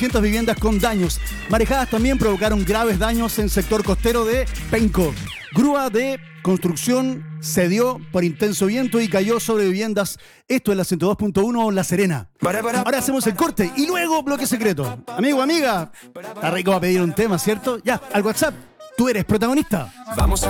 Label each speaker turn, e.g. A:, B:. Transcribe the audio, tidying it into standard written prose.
A: 200 viviendas con daños. Marejadas también provocaron graves daños en sector costero de Penco. Grúa de construcción cedió por intenso viento y cayó sobre viviendas. Esto es la 102.1 La Serena. Ahora hacemos el corte y luego bloque secreto. Amigo, amiga, está rico a pedir un tema, ¿cierto? Ya, al WhatsApp. Tú eres protagonista.
B: Vamos a